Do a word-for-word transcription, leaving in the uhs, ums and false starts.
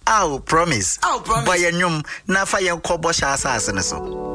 I'll promise. I'll promise. Boy, and yum, na fa yen kobo sha asase ne so.